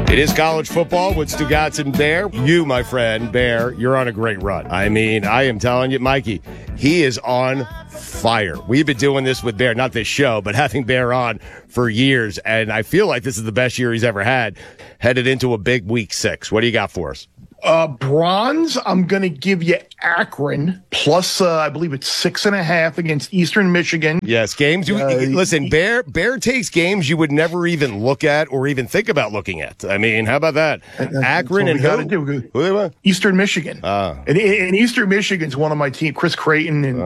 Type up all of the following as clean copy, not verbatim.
It is college football with Stugatz Bear. You, my friend, Bear, you're on a great run. I mean, I am telling you, Mikey, he is on fire. We've been doing this with Bear, not this show, but having Bear on for years, and I feel like this is the best year he's ever had, headed into a big week 6. What do you got for us? Bronze, I'm going to give you Akron, plus I believe it's 6.5 against Eastern Michigan. Yes, games. Listen, Bear takes games you would never even look at or even think about looking at. I mean, how about that? Akron and who? Who they want? Eastern Michigan. And Eastern Michigan's one of my team. Chris Creighton and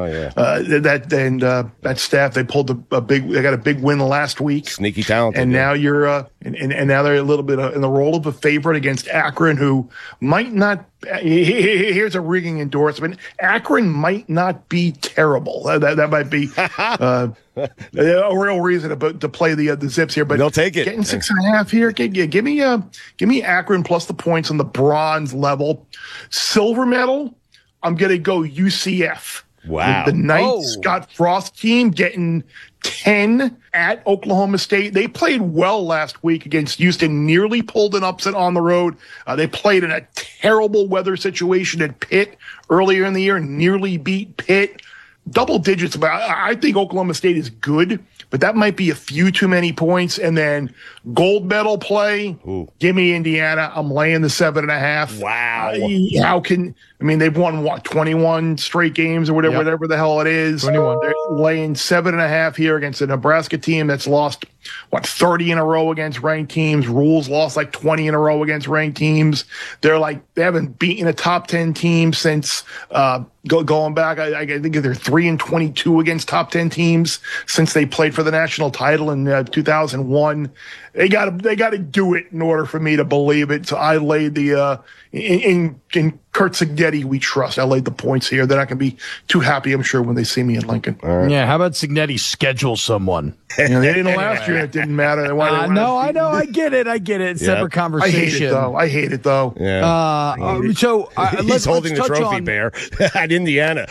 that staff. They pulled They got a big win last week. Sneaky talent. And now you're and now they're a little bit in the role of a favorite against Akron, who might not. Here's a rigging endorsement. Akron might not be terrible. That might be a real reason to play the Zips here. But they'll take it. Getting 6.5 here. Give me Akron plus the points on the bronze level. Silver medal, I'm gonna go UCF. Wow. The Knights, Scott Frost team getting 10 at Oklahoma State. They played well last week against Houston, nearly pulled an upset on the road. They played in a terrible weather situation at Pitt earlier in the year, nearly beat Pitt. Double digits, but I think Oklahoma State is good, but that might be a few too many points. And then gold medal play, give me Indiana. I'm laying the 7.5. Wow. They've won 21 straight games or whatever the hell it is. 21. They're laying 7.5 here against a Nebraska team that's lost 30 in a row against ranked teams. Rules lost 20 in a row against ranked teams. They haven't beaten a top 10 team since going back. I think they're 3-22 against top 10 teams since they played for the national title in 2001. They got to do it in order for me to believe it. So I laid in Kurt Signetti, we trust. I laid the points here. They're not going to be too happy, I'm sure, when they see me in Lincoln. Right. Yeah, how about Signetti schedule someone? They didn't last year. It didn't matter. I know. I get it. Separate conversation. I hate it, though. Yeah. He's holding the trophy, Bear, at Indiana.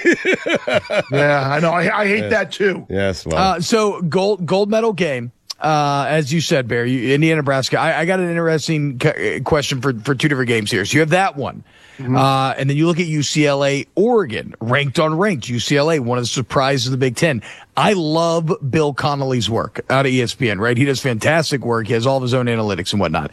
Yeah, I know. I hate that, too. Yes. Well. So gold medal game. As you said, Bear, Indiana, Nebraska. I got an interesting question for two different games here. So you have that one. Mm-hmm. And then you look at UCLA, Oregon, ranked on ranked. UCLA, one of the surprises of the Big Ten. I love Bill Connolly's work out of ESPN, right? He does fantastic work. He has all of his own analytics and whatnot.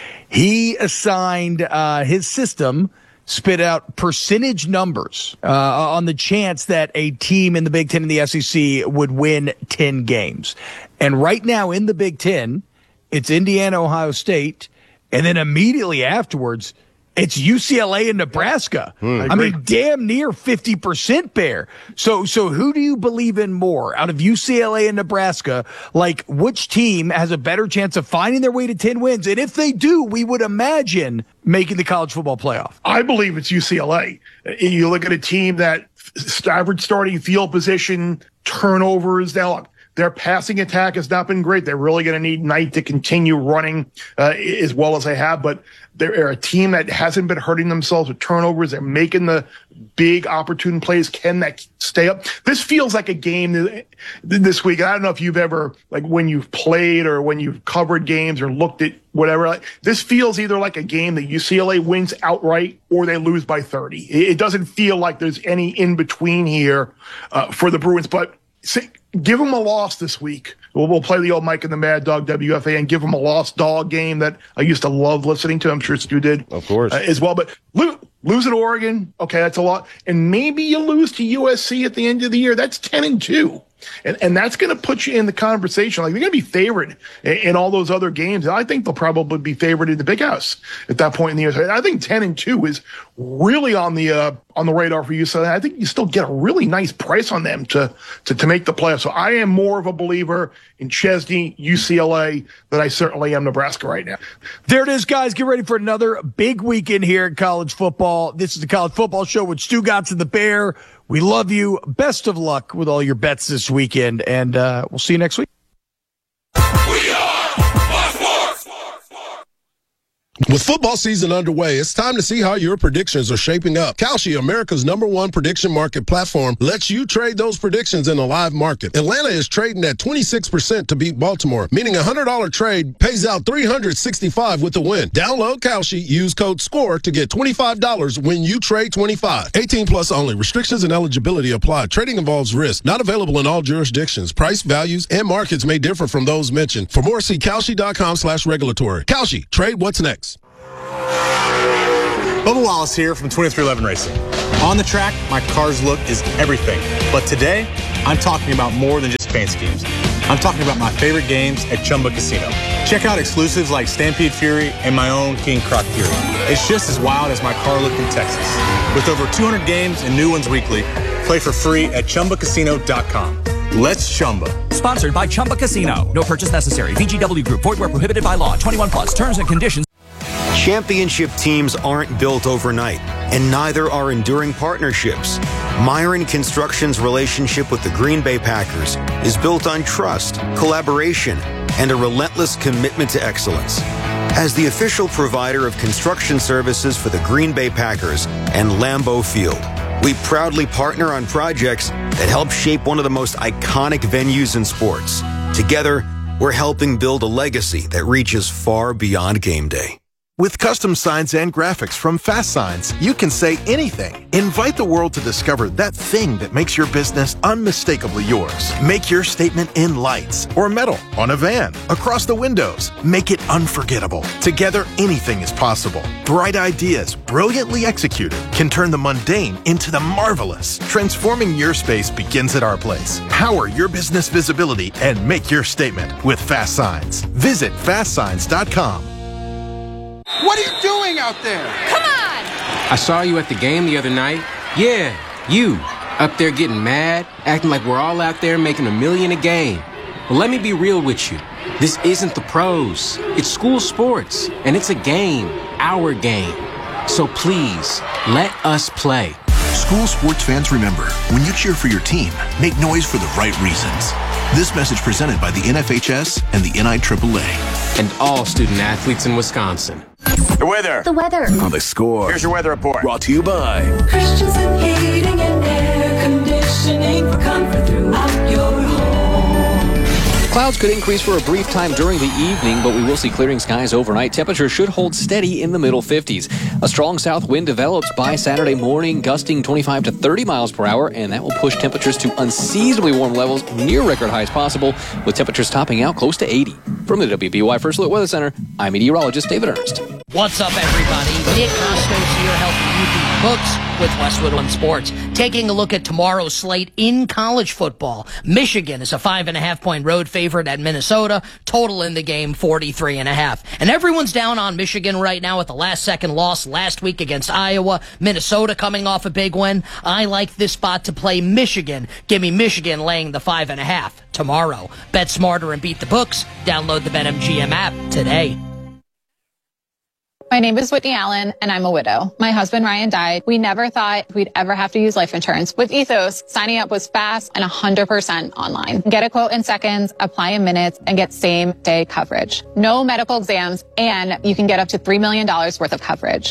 He assigned his system, spit out percentage numbers on the chance that a team in the Big Ten and the SEC would win 10 games. And right now in the Big Ten, it's Indiana, Ohio State, and then immediately afterwards, it's UCLA and Nebraska. I mean, damn near 50%, Bear. So who do you believe in more out of UCLA and Nebraska? Which team has a better chance of finding their way to 10 wins? And if they do, we would imagine making the college football playoff. I believe it's UCLA. You look at a team that average starting field position, turnovers, their passing attack has not been great. They're really going to need Knight to continue running as well as they have, but they're a team that hasn't been hurting themselves with turnovers. They're making the big opportune plays. Can that stay up? This feels like a game this week. I don't know if you've ever, when you've played or when you've covered games or looked at whatever, this feels either like a game that UCLA wins outright or they lose by 30. It doesn't feel like there's any in between here for the Bruins, but give them a loss this week. We'll play the old Mike and the Mad Dog WFA and give them a lost dog game that I used to love listening to. I'm sure Stu did, of course, as well. But lose at Oregon, okay, that's a lot. And maybe you lose to USC at the end of the year. That's 10-2. And that's going to put you in the conversation. They're going to be favored in all those other games. And I think they'll probably be favored in the Big House at that point in the year. I think 10-2 is really on the radar for you. So I think you still get a really nice price on them to make the playoffs. So I am more of a believer in Chesney, UCLA, than I certainly am Nebraska right now. There it is, guys. Get ready for another big weekend here in college football. This is the College Football Show with Stugatz and the Bear. We love you. Best of luck with all your bets this weekend, and we'll see you next week. With football season underway, it's time to see how your predictions are shaping up. Kalshi, America's #1 prediction market platform, lets you trade those predictions in a live market. Atlanta is trading at 26% to beat Baltimore, meaning a $100 trade pays out $365 with the win. Download Kalshi, use code SCORE to get $25 when you trade 25. 18 plus only. Restrictions and eligibility apply. Trading involves risk. Not available in all jurisdictions. Price, values, and markets may differ from those mentioned. For more, see Kalshi.com/regulatory. Kalshi, trade what's next. Bubba Wallace here from 2311 Racing. On the track, my car's look is everything. But today, I'm talking about more than just paint schemes. I'm talking about my favorite games at Chumba Casino. Check out exclusives like Stampede Fury and my own King Croc Fury. It's just as wild as my car look in Texas. With over 200 games and new ones weekly, play for free at ChumbaCasino.com. Let's Chumba. Sponsored by Chumba Casino. No purchase necessary. VGW Group. Void where prohibited by law. 21 plus. Terms and conditions. Championship teams aren't built overnight, and neither are enduring partnerships. Myron Construction's relationship with the Green Bay Packers is built on trust, collaboration, and a relentless commitment to excellence. As the official provider of construction services for the Green Bay Packers and Lambeau Field, we proudly partner on projects that help shape one of the most iconic venues in sports. Together, we're helping build a legacy that reaches far beyond game day. With custom signs and graphics from Fast Signs, you can say anything. Invite the world to discover that thing that makes your business unmistakably yours. Make your statement in lights or metal, on a van, across the windows. Make it unforgettable. Together, anything is possible. Bright ideas, brilliantly executed, can turn the mundane into the marvelous. Transforming your space begins at our place. Power your business visibility and make your statement with Fast Signs. Visit fastsigns.com. What are you doing out there? Come on! I saw you at the game the other night. Yeah, you. Up there getting mad, acting like we're all out there making $1 million a game. Well, let me be real with you. This isn't the pros. It's school sports, and it's a game, our game. So please, let us play. School sports fans, remember, when you cheer for your team, make noise for the right reasons. This message presented by the NFHS and the NIAAA. And all student athletes in Wisconsin. The weather. The weather. On The Score. Here's your weather report. Brought to you by Christensen Heating and Air Conditioning for comfort throughout your home. Clouds could increase for a brief time during the evening, but we will see clearing skies overnight. Temperatures should hold steady in the middle 50s. A strong south wind develops by Saturday morning, gusting 25 to 30 miles per hour, and that will push temperatures to unseasonably warm levels near record highs possible, with temperatures topping out close to 80. From the WBY First Alert Weather Center, I'm meteorologist David Ernst. What's up, everybody? Nick Costos here, helping you beat books with Westwood One Sports. Taking a look at tomorrow's slate in college football. Michigan is a 5.5-point road favorite at Minnesota. Total in the game, 43.5. And everyone's down on Michigan right now with the last-second loss last week against Iowa. Minnesota coming off a big win. I like this spot to play Michigan. Give me Michigan laying the 5.5 tomorrow. Bet smarter and beat the books. Download the BetMGM app today. My name is Whitney Allen, and I'm a widow. My husband, Ryan, died. We never thought we'd ever have to use life insurance. With Ethos, signing up was fast and 100% online. Get a quote in seconds, apply in minutes, and get same-day coverage. No medical exams, and you can get up to $3 million worth of coverage.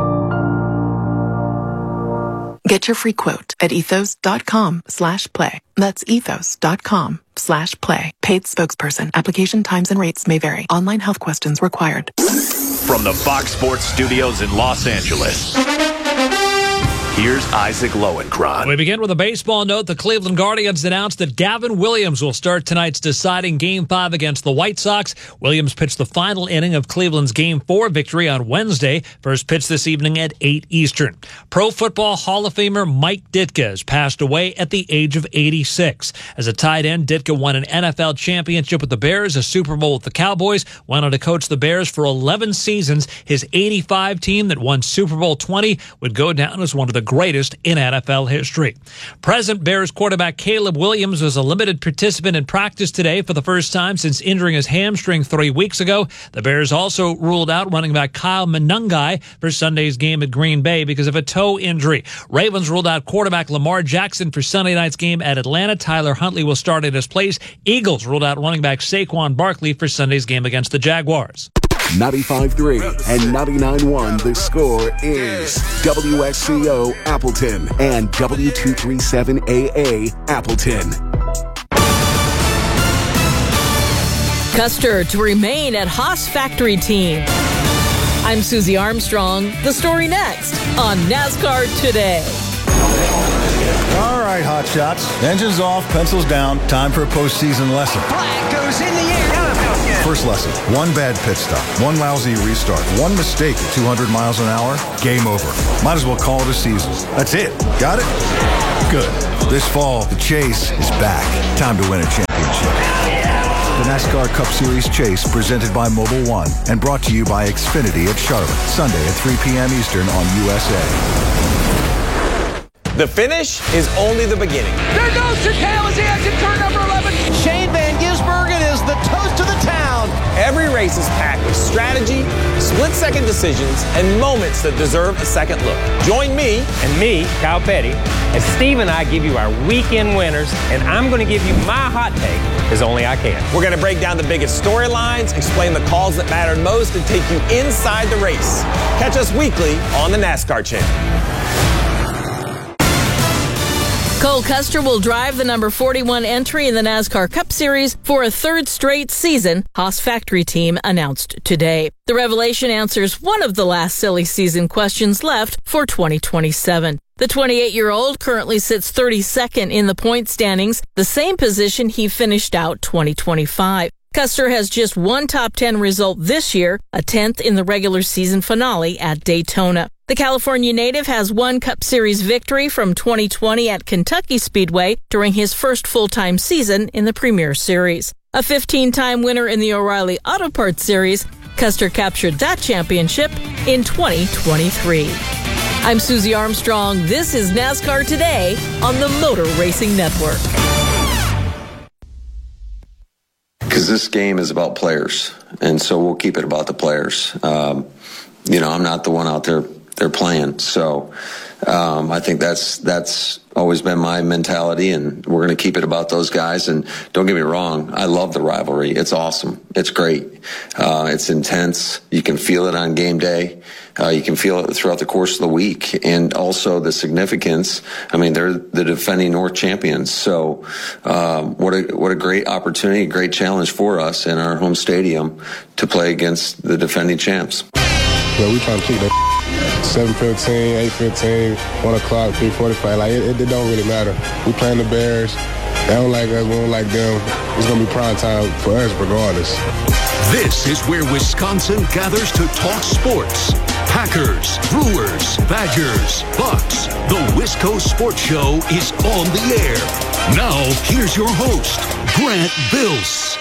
Get your free quote at ethos.com/play. That's ethos.com/play. Paid spokesperson. Application times and rates may vary. Online health questions required. From the Fox Sports Studios in Los Angeles, here's Isaac Lowenkron. We begin with a baseball note. The Cleveland Guardians announced that Gavin Williams will start tonight's deciding Game 5 against the White Sox. Williams pitched the final inning of Cleveland's Game 4 victory on Wednesday. First pitch this evening at 8 Eastern. Pro Football Hall of Famer Mike Ditka has passed away at the age of 86. As a tight end, Ditka won an NFL championship with the Bears, a Super Bowl with the Cowboys, went on to coach the Bears for 11 seasons. His 85 team that won Super Bowl 20 would go down as one of the greatest in NFL history. Present Bears quarterback Caleb Williams was a limited participant in practice today for the first time since injuring his hamstring 3 weeks ago. The Bears also ruled out running back Kyle Monangai for Sunday's game at Green Bay because of a toe injury. Ravens ruled out quarterback Lamar Jackson for Sunday night's game at Atlanta. Tyler Huntley will start in his place. Eagles ruled out running back Saquon Barkley for Sunday's game against the Jaguars. 95.3 and 99.1 The Score is WXCO Appleton and W237AA Appleton. Custer to remain at Haas Factory Team. I'm Susie Armstrong. The story next on NASCAR Today. All right, hot shots. Engines off, pencils down. Time for a postseason lesson. Flag goes in the air. First lesson, one bad pit stop, one lousy restart, one mistake at 200 miles an hour, game over. Might as well call it a season. That's it. Got it? Good. This fall, the chase is back. Time to win a championship. The NASCAR Cup Series Chase, presented by Mobil 1 and brought to you by Xfinity at Charlotte, Sunday at 3 p.m. Eastern on USA. The finish is only the beginning. There goes Chicale as he exits turn number 11. Shane Van Gisbergen is the toast of the town. Every race is packed with strategy, split-second decisions, and moments that deserve a second look. Join me and me, Kyle Petty, as Steve and I give you our weekend winners, and I'm going to give you my hot take as only I can. We're going to break down the biggest storylines, explain the calls that mattered most, and take you inside the race. Catch us weekly on the NASCAR Channel. Cole Custer will drive the number 41 entry in the NASCAR Cup Series for a third straight season, Haas Factory Team announced today. The revelation answers one of the last silly season questions left for 2027. The 28-year-old currently sits 32nd in the point standings, the same position he finished out 2025. Custer has just one top 10 result this year, a 10th in the regular season finale at Daytona. The California native has one Cup Series victory from 2020 at Kentucky Speedway during his first full-time season in the Premier Series. A 15-time winner in the O'Reilly Auto Parts Series, Custer captured that championship in 2023. I'm Susie Armstrong. This is NASCAR Today on the Motor Racing Network. Because this game is about players, and so we'll keep it about the players. I'm not the one out there they're playing, so I think that's always been my mentality, and we're going to keep it about those guys. And don't get me wrong, I love the rivalry. It's awesome. It's great. It's intense. You can feel it on game day. You can feel it throughout the course of the week, and also the significance. I mean, they're the defending North champions. So, what a great opportunity, great challenge for us in our home stadium to play against the defending champs. Yeah, we trying to keep that 7:15, 8:15, 1 o'clock, 3:45. Like it don't really matter. We playing the Bears. They don't like us. We don't like them. It's gonna be prime time for us, regardless. This is where Wisconsin gathers to talk sports. Packers, Brewers, Badgers, Bucks. The Wisco Sports Show is on the air. Now, here's your host, Grant Bills.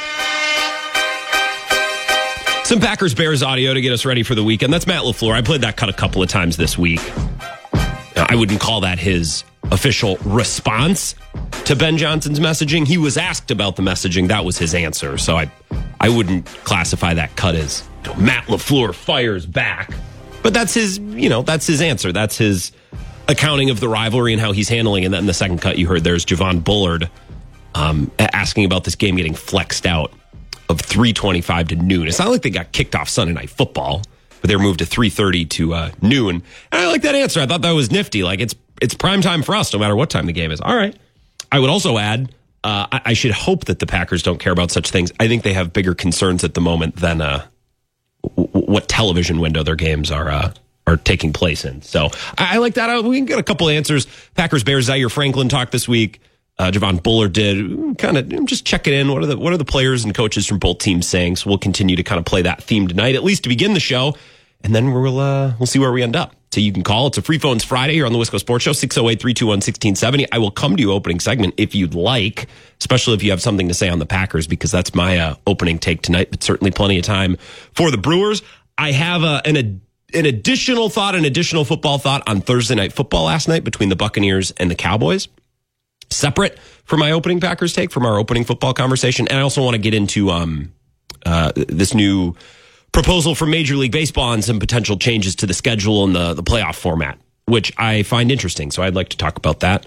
Some Packers-Bears audio to get us ready for the weekend. That's Matt LaFleur. I played that cut a couple of times this week. I wouldn't call that his official response to Ben Johnson's messaging. He was asked about the messaging. That was his answer. So I wouldn't classify that cut as Matt LaFleur fires back. But that's his answer. That's his accounting of the rivalry and how he's handling it. And then the second cut you heard, there's Javon Bullard asking about this game getting flexed out of 3:25 to noon. It's not like they got kicked off Sunday Night Football, but they were moved to 3:30 to noon. And I like that answer. I thought that was nifty. Like it's prime time for us, no matter what time the game is. All right. I would also add, I should hope that the Packers don't care about such things. I think they have bigger concerns at the moment than what television window their games are taking place in. So I like that. We can get a couple of answers. Packers-Bears, Zaire Franklin talked this week. Javon Bullard did. Kind of just check it in. What are the players and coaches from both teams saying? So we'll continue to kind of play that theme tonight, at least to begin the show, and then we'll see where we end up. So you can call. It's a Free Phones Friday here on the Wisco Sports Show, 608-321-1670. I will come to you opening segment if you'd like, especially if you have something to say on the Packers, because that's my opening take tonight. But certainly plenty of time for the Brewers. I have an additional thought, an additional football thought on Thursday Night Football last night between the Buccaneers and the Cowboys. Separate from my opening Packers take, from our opening football conversation. And I also want to get into this new proposal from Major League Baseball on some potential changes to the schedule and the playoff format, which I find interesting. So I'd like to talk about that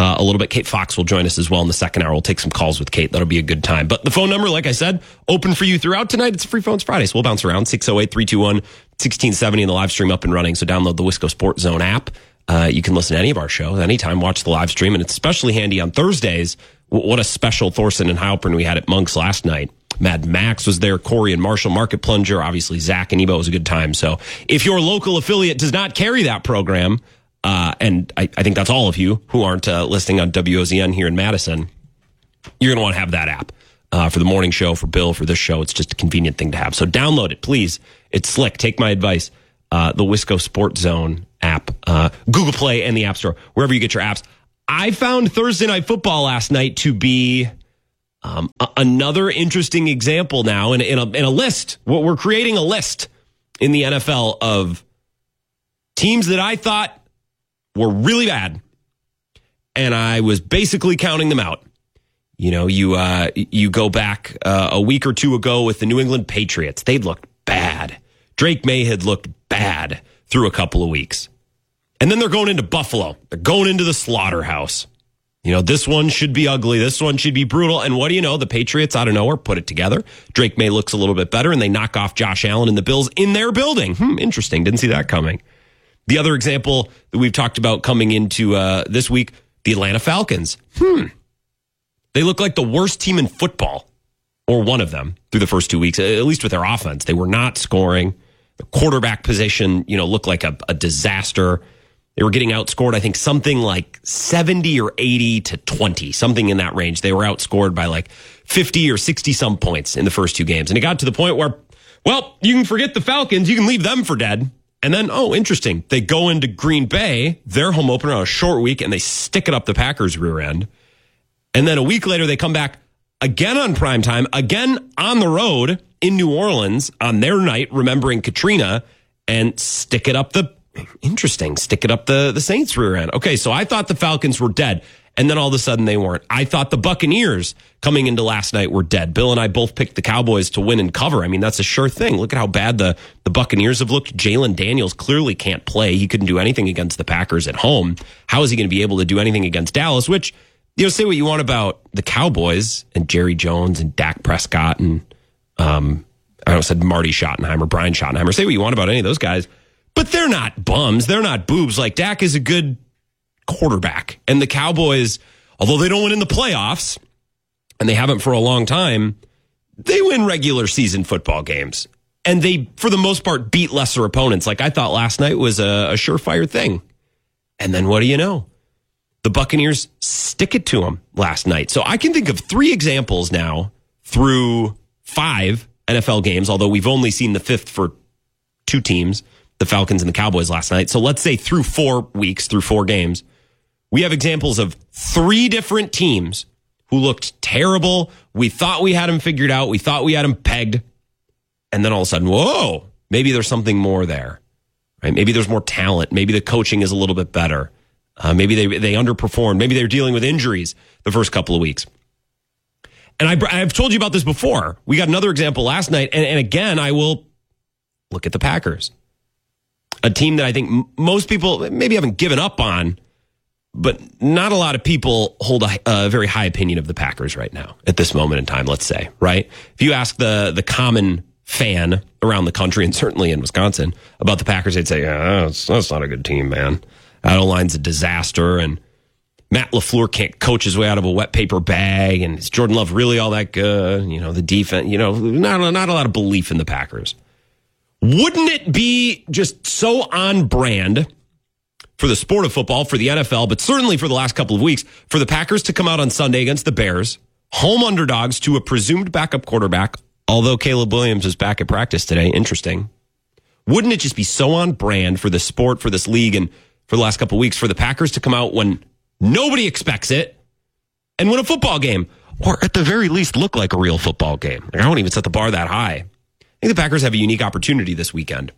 a little bit. Kate Fox will join us as well in the second hour. We'll take some calls with Kate. That'll be a good time. But the phone number, like I said, open for you throughout tonight. It's Free Phones Friday, so we'll bounce around. 608-321-1670 and the live stream up and running. So download the Wisco Sports Zone app. You can listen to any of our shows anytime. Watch the live stream, and it's especially handy on Thursdays. What a special Thorson and Halpern we had at Monk's last night. Mad Max was there, Corey and Marshall, Market Plunger, obviously Zach and Ebo. Was a good time. So if your local affiliate does not carry that program, and I think that's all of you who aren't listening on WOZN here in Madison, you're going to want to have that app for the morning show, for Bill, for this show. It's just a convenient thing to have. So download it, please. It's slick. Take my advice. The Wisco Sports Zone app, Google Play and the App Store, wherever you get your apps. I found Thursday Night Football last night to be another interesting example now in a list. We're creating a list in the NFL of teams that I thought were really bad, and I was basically counting them out. You know, you go back a week or two ago with the New England Patriots. They'd looked bad. Drake May had looked bad through a couple of weeks. And then they're going into Buffalo. They're going into the slaughterhouse. You know, this one should be ugly. This one should be brutal. And what do you know? The Patriots out of nowhere put it together. Drake May looks a little bit better, and they knock off Josh Allen and the Bills in their building. Interesting. Didn't see that coming. The other example that we've talked about coming into this week, the Atlanta Falcons. They look like the worst team in football, or one of them, through the first 2 weeks, at least with their offense. They were not scoring. The quarterback position, looked like a disaster. They were getting outscored, I think, something like 70 or 80 to 20, something in that range. They were outscored by like 50 or 60 some points in the first two games. And it got to the point where, well, you can forget the Falcons. You can leave them for dead. And then, interesting. They go into Green Bay, their home opener on a short week, and they stick it up the Packers' rear end. And then a week later, they come back again on primetime, again on the road in New Orleans on their night, remembering Katrina, and stick it up the Saints' rear end. Okay, so I thought the Falcons were dead, and then all of a sudden they weren't. I thought the Buccaneers coming into last night were dead. Bill and I both picked the Cowboys to win and cover. I mean, that's a sure thing. Look at how bad the Buccaneers have looked. Jalen Daniels clearly can't play. He couldn't do anything against the Packers at home. How is he going to be able to do anything against Dallas? Which, say what you want about the Cowboys and Jerry Jones and Dak Prescott and I said Marty Schottenheimer, Brian Schottenheimer. Say what you want about any of those guys, but they're not bums. They're not boobs. Like, Dak is a good quarterback. And the Cowboys, although they don't win in the playoffs, and they haven't for a long time, they win regular season football games. And they, for the most part, beat lesser opponents. Like, I thought last night was a surefire thing. And then what do you know? The Buccaneers stick it to them last night. So I can think of 3 examples now through 5 NFL games, although we've only seen the 5th for 2 teams, the Falcons and the Cowboys last night. So let's say through 4 weeks, through 4 games, we have examples of 3 different teams who looked terrible. We thought we had them figured out. We thought we had them pegged. And then all of a sudden, whoa, maybe there's something more there, right? Maybe there's more talent. Maybe the coaching is a little bit better. Maybe they underperformed. Maybe they're dealing with injuries the first couple of weeks. And I've told you about this before. We got another example last night. And again, I will look at the Packers. A team that I think most people maybe haven't given up on, but not a lot of people hold a very high opinion of the Packers right now at this moment in time, let's say, right? If you ask the common fan around the country, and certainly in Wisconsin, about the Packers, they'd say, that's not a good team, man. That O-line's a disaster, and Matt LaFleur can't coach his way out of a wet paper bag, and is Jordan Love really all that good? The defense, not a lot of belief in the Packers. Wouldn't it be just so on brand for the sport of football, for the NFL, but certainly for the last couple of weeks, for the Packers to come out on Sunday against the Bears, home underdogs to a presumed backup quarterback, although Caleb Williams is back at practice today. Interesting. Wouldn't it just be so on brand for the sport, for this league, and for the last couple of weeks, for the Packers to come out when nobody expects it and win a football game, or at the very least look like a real football game? I won't even set the bar that high. I think the Packers have a unique opportunity this weekend.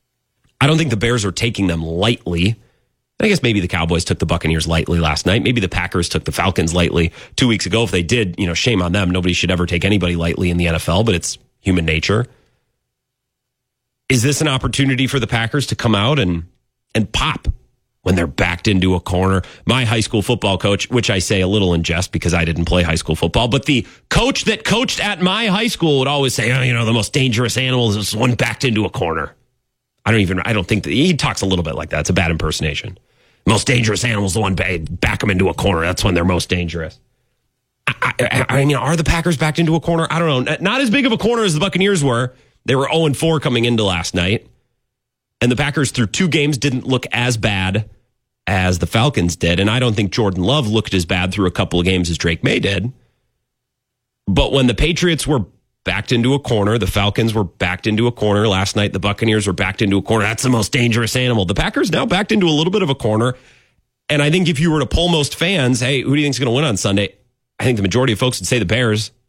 I don't think the Bears are taking them lightly. I guess maybe the Cowboys took the Buccaneers lightly last night. Maybe the Packers took the Falcons lightly 2 weeks ago. If they did, shame on them. Nobody should ever take anybody lightly in the NFL, but it's human nature. Is this an opportunity for the Packers to come out and pop when they're backed into a corner. My high school football coach, which I say a little in jest because I didn't play high school football, but the coach that coached at my high school would always say, the most dangerous animal is one backed into a corner. I don't think that he talks a little bit like that. It's a bad impersonation. Most dangerous animal is the one back them into a corner. That's when they're most dangerous. Are the Packers backed into a corner? I don't know. Not as big of a corner as the Buccaneers were. They were 0-4 coming into last night. And the Packers through 2 games didn't look as bad as the Falcons did. And I don't think Jordan Love looked as bad through a couple of games as Drake May did. But when the Patriots were backed into a corner, the Falcons were backed into a corner. Last night, the Buccaneers were backed into a corner. That's the most dangerous animal. The Packers now backed into a little bit of a corner. And I think if you were to poll most fans, hey, who do you think is going to win on Sunday? I think the majority of folks would say the Bears.